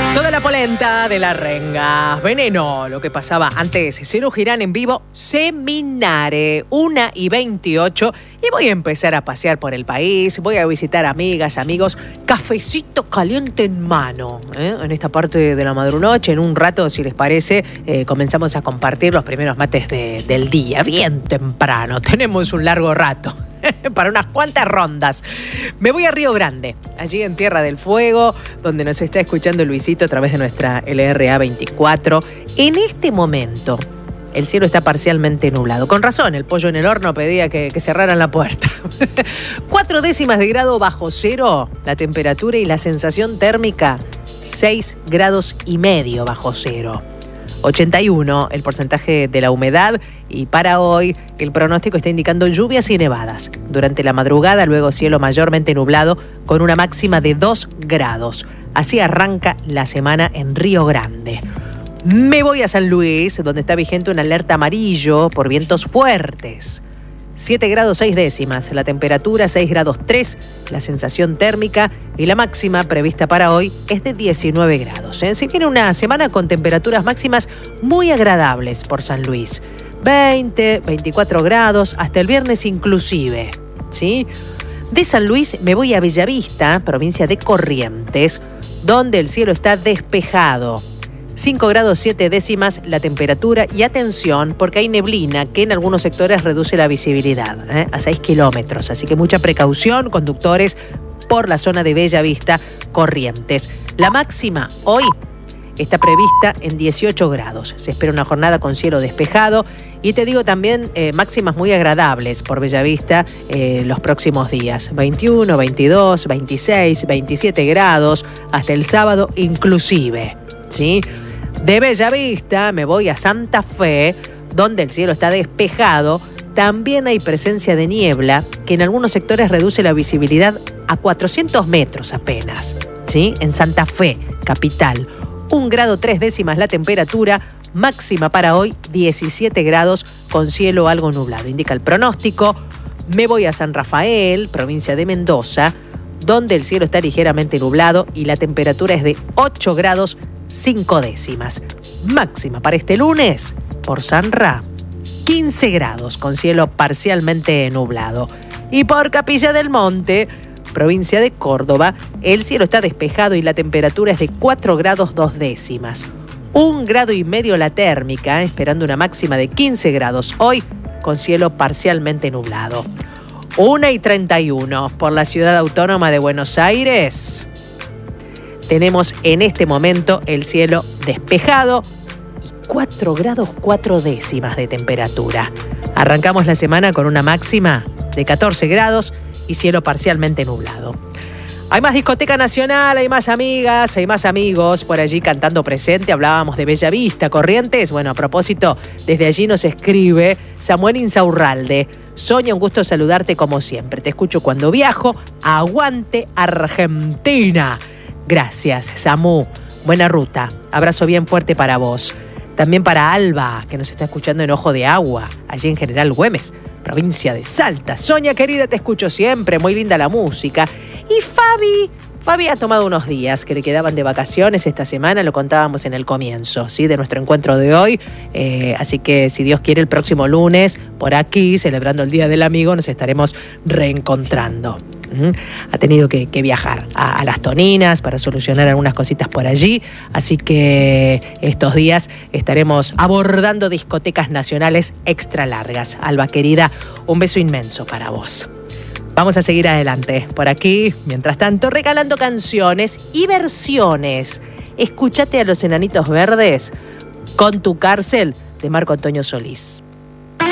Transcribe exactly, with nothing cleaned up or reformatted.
Toda la polenta de la renga. Veneno, lo que pasaba antes. Cero Girán en vivo, Seminare, una y veintiocho. Y voy a empezar a pasear por el país. Voy a visitar amigas, amigos. Cafecito caliente en mano. ¿eh? En esta parte de la madrunoche, en un rato, si les parece, eh, comenzamos a compartir los primeros mates de, del día. Bien temprano. Tenemos un largo rato. Para unas cuantas rondas. Me voy a Río Grande, allí en Tierra del Fuego, donde nos está escuchando Luisito a través de nuestra L R A veinticuatro. En este momento, el cielo está parcialmente nublado. Con razón, el pollo en el horno pedía que, que cerraran la puerta. Cuatro décimas de grado bajo cero, la temperatura y la sensación térmica, seis grados y medio bajo cero. ochenta y uno el porcentaje de la humedad y para hoy el pronóstico está indicando lluvias y nevadas. Durante la madrugada, luego cielo mayormente nublado con una máxima de dos grados. Así arranca la semana en Río Grande. Me voy a San Luis, donde está vigente una alerta amarillo por vientos fuertes. siete grados seis décimas, la temperatura seis grados tres, la sensación térmica y la máxima prevista para hoy es de diecinueve grados. ¿eh? Si viene una semana con temperaturas máximas muy agradables por San Luis. veinte, veinticuatro grados, hasta el viernes inclusive. ¿sí? De San Luis me voy a Bellavista, provincia de Corrientes, donde el cielo está despejado. cinco grados siete décimas la temperatura y atención porque hay neblina que en algunos sectores reduce la visibilidad ¿eh? a seis kilómetros. Así que mucha precaución, conductores, por la zona de Bellavista, Corrientes. La máxima hoy está prevista en dieciocho grados. Se espera una jornada con cielo despejado y te digo también eh, máximas muy agradables por Bellavista eh, los próximos días. veintiuno, veintidós, veintiséis, veintisiete grados hasta el sábado inclusive. ¿sí? De Bellavista me voy a Santa Fe, donde el cielo está despejado. También hay presencia de niebla, que en algunos sectores reduce la visibilidad a cuatrocientos metros apenas. ¿sí? En Santa Fe, capital. un grado tres décimas la temperatura, máxima para hoy diecisiete grados con cielo algo nublado. Indica el pronóstico. Me voy a San Rafael, provincia de Mendoza, donde el cielo está ligeramente nublado y la temperatura es de ocho grados cinco décimas. Máxima para este lunes, por San Ra, quince grados con cielo parcialmente nublado. Y por Capilla del Monte, provincia de Córdoba, el cielo está despejado y la temperatura es de cuatro grados dos décimas. Un grado y medio la térmica, esperando una máxima de quince grados hoy, con cielo parcialmente nublado. una y treinta y uno por la ciudad autónoma de Buenos Aires. Tenemos en este momento el cielo despejado y cuatro grados cuatro décimas de temperatura. Arrancamos la semana con una máxima de catorce grados y cielo parcialmente nublado. Hay más discoteca nacional, hay más amigas, hay más amigos por allí cantando presente. Hablábamos de Bellavista, Corrientes. Bueno, a propósito, desde allí nos escribe Samuel Insaurralde. Sonia, un gusto saludarte como siempre. Te escucho cuando viajo. Aguante Argentina. Gracias, Samu. Buena ruta. Abrazo bien fuerte para vos. También para Alba, que nos está escuchando en Ojo de Agua, allí en General Güemes, provincia de Salta. Sonia, querida, te escucho siempre. Muy linda la música. Y Fabi, Fabi ha tomado unos días que le quedaban de vacaciones esta semana, lo contábamos en el comienzo, ¿sí? De nuestro encuentro de hoy. Eh, así que, si Dios quiere, el próximo lunes, por aquí, celebrando el Día del Amigo, nos estaremos reencontrando. ¿Mm? Ha tenido que, que viajar a, a Las Toninas para solucionar algunas cositas por allí. Así que estos días estaremos abordando discotecas nacionales extra largas. Alba, querida, un beso inmenso para vos. Vamos a seguir adelante por aquí, mientras tanto, regalando canciones y versiones. Escúchate a Los Enanitos Verdes con Tu Cárcel de Marco Antonio Solís.